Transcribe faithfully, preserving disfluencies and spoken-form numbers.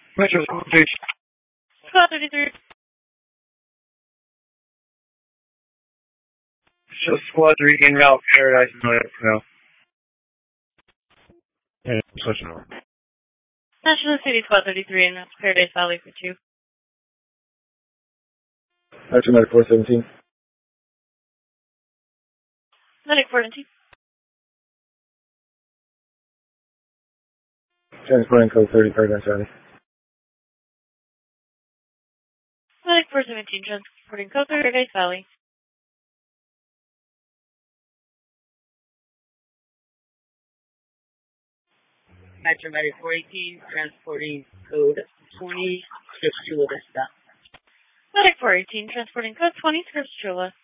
Metro Stage. Squad thirty-three. Show Squad three in route Paradise now. And switching over. National City Squad thirty-three and that's Paradise Valley for two. Metro Medic four seventeen. Medic fourteen. Transporting code thirty Paradise Valley. Medic four seventeen transporting code thirty Paradise Valley. Metro Medic four eighteen, transporting code twenty, Scripps Chula Vista. Medic four eighteen, transporting code twenty, Scripps Chula.